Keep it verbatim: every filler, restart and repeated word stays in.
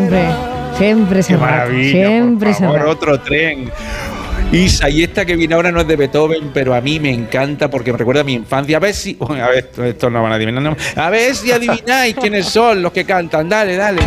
Siempre, siempre se va. Siempre se va. Otro tren. Isa, y esta que viene ahora no es de Beethoven, pero a mí me encanta porque me recuerda a mi infancia. A ver si. A ver, esto no van a adivinar. No. A ver si adivináis quiénes son los que cantan. Dale, dale.